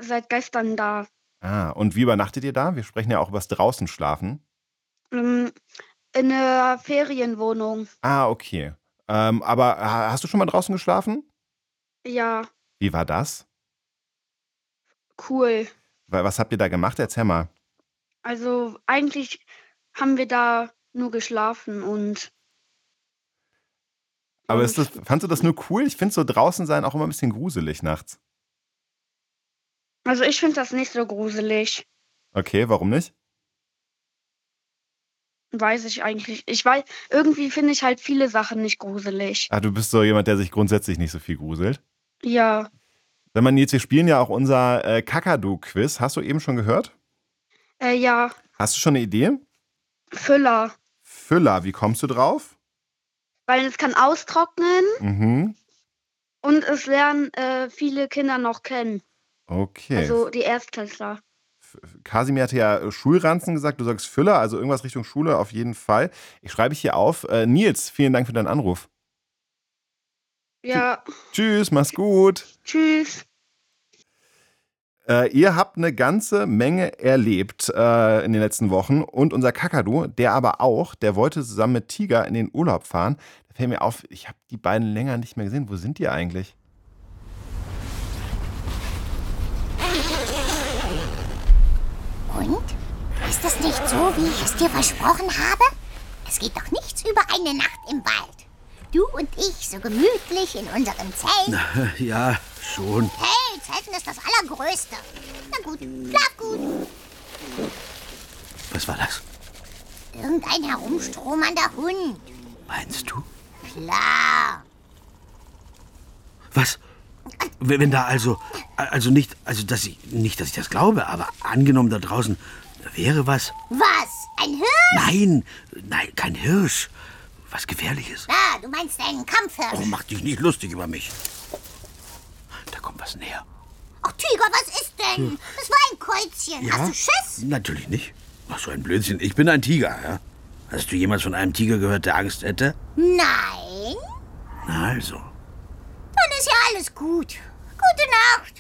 seit gestern da. Ah, und wie übernachtet ihr da? Wir sprechen ja auch übers draußen schlafen. Ähm, in 'ner Ferienwohnung. Ah, okay. Aber hast du schon mal draußen geschlafen? Ja, Wie war das? cool. Was habt ihr da gemacht? Erzähl mal. Also, eigentlich haben wir da nur geschlafen und, Aber ähm, fandst du das nur cool? Ich finde so draußen sein auch immer ein bisschen gruselig nachts. also, ich finde das nicht so gruselig. Okay, warum nicht? Weiß ich eigentlich. Irgendwie finde ich halt viele Sachen nicht gruselig. Ah, du bist so jemand, der sich grundsätzlich nicht so viel gruselt. Ja, Sag mal, Nils, wir spielen ja auch unser Kakadu-Quiz. Hast du eben schon gehört? ja, Hast du schon eine Idee? Füller, Füller, wie kommst du drauf? weil es kann austrocknen Mhm. und es lernen, viele Kinder noch kennen, Okay. also die Erstklässler. Kasimir hatte ja Schulranzen gesagt, du sagst Füller, also irgendwas Richtung Schule auf jeden Fall. Ich schreibe hier auf. Nils, vielen Dank für deinen Anruf. Tschü- Ja, Tschüss, mach's gut. tschüss. Ihr habt eine ganze Menge erlebt in den letzten Wochen und unser Kakadu, der aber auch, der wollte zusammen mit Tiger in den Urlaub fahren. Da fällt mir auf, ich habe die beiden länger nicht mehr gesehen. Wo sind die eigentlich? Und? Ist es nicht so, wie ich es dir versprochen habe? Es geht doch nichts über eine Nacht im Wald. Du und ich so gemütlich in unserem Zelt. Ja, schon. Hey, Zelten ist das Allergrößte. Na gut, schlaf gut. Was war das? Irgendein herumstromernder Hund. Meinst du? Klar. Was? Wenn da nicht, dass ich das glaube, aber angenommen da draußen wäre was. Was? Ein Hirsch? Nein, kein Hirsch. Was Gefährliches. Ah, du meinst einen Kampfhirsch. Oh, mach dich nicht lustig über mich. Da kommt was näher. Ach, Tiger, was ist denn? Das war ein Käuzchen. Ja? Hast du Schiss? Natürlich nicht. Ach, so ein Blödsinn. Ich bin ein Tiger, ja? Hast du jemals von einem Tiger gehört, der Angst hätte? Nein. Na also. Dann ist ja alles gut. Gute Nacht.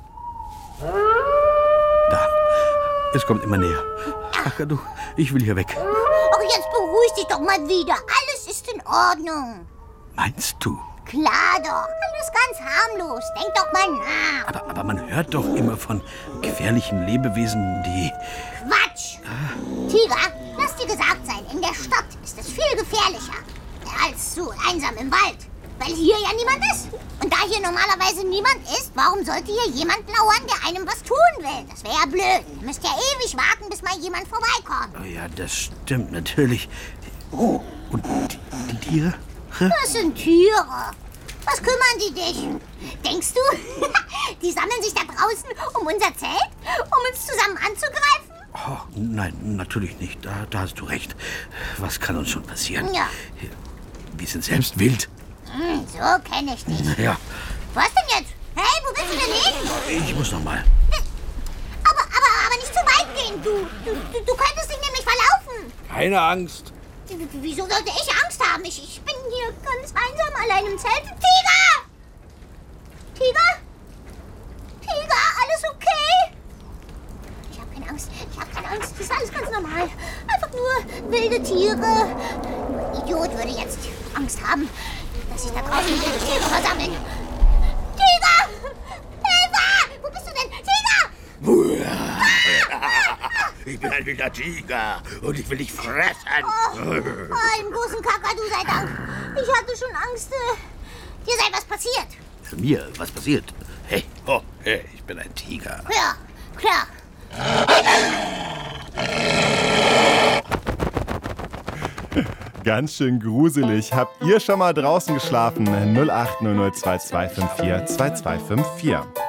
Da. Es kommt immer näher. Kakadu, ich will hier weg. Ach, jetzt beruhig dich doch mal wieder. Alles ist in Ordnung. Meinst du? Klar doch. Alles ganz harmlos. Denk doch mal nach. Aber man hört doch immer von gefährlichen Lebewesen, die... Quatsch. Tiger, lass dir gesagt sein, in der Stadt ist es viel gefährlicher als so einsam im Wald. Weil hier ja niemand ist. Und da hier normalerweise niemand ist, warum sollte hier jemand lauern, der einem was tun will? Das wäre ja blöd. Ihr müsst ja ewig warten, bis mal jemand vorbeikommt. Oh ja, das stimmt natürlich. Oh, und die Tiere? Das sind Tiere. Was kümmern die dich? Denkst du, die sammeln sich da draußen um unser Zelt, um uns zusammen anzugreifen? Oh, nein, natürlich nicht. Da hast du recht. Was kann uns schon passieren? Ja. Wir sind selbst wild. So kenne ich dich. Ja, Was denn jetzt? Hey, wo willst du denn hin? ich muss noch mal. Aber nicht zu weit gehen. Du könntest dich nämlich verlaufen. Keine Angst. Wieso sollte ich Angst haben? Ich bin hier ganz einsam allein im Zelt. Tiger! Tiger? Tiger, alles okay? Ich habe keine Angst. Das ist alles ganz normal. Einfach nur wilde Tiere. Nur ein Idiot würde jetzt Angst haben, dass sich da draußen wilde Tiere versammeln. Tiger! Hilfe! Wo bist du denn? Tiger! Ich bin ein wilder Tiger und ich will dich fressen. Im großen Kakadu sei Dank. Ich hatte schon Angst. Dir sei was passiert. Mir? Was passiert? Hey, ich bin ein Tiger. Ja, klar. Ganz schön gruselig. Habt ihr schon mal draußen geschlafen? 0800 2254 2254.